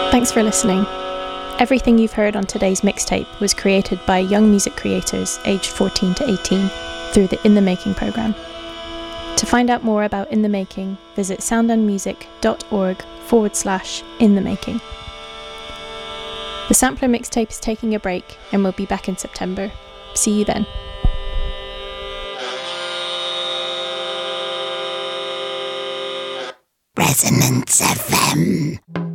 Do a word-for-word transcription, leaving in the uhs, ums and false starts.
Thanks for listening. Everything you've heard on today's mixtape was created by young music creators aged fourteen to eighteen through the In the Making programme. To find out more about In the Making, visit soundandmusic.org forward slash in the making. The Sampler mixtape is taking a break and we'll be back in September. See you then. Resonance F M.